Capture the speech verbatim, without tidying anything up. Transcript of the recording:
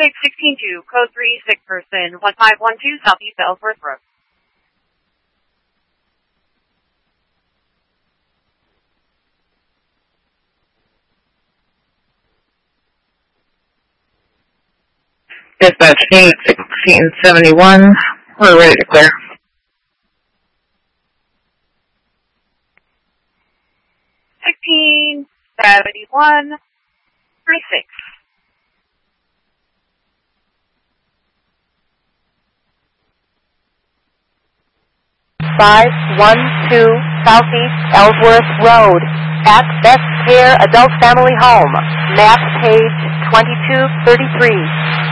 X sixteen two, code three, sick person, one five one two, Southeast Ellsworth Road. Dispatch eight sixteen seventy-one, we're ready to clear. sixteen seventy-one, three six. five one two Southeast Ellsworth Road, Access Care Adult Family Home, map page twenty-two thirty-three.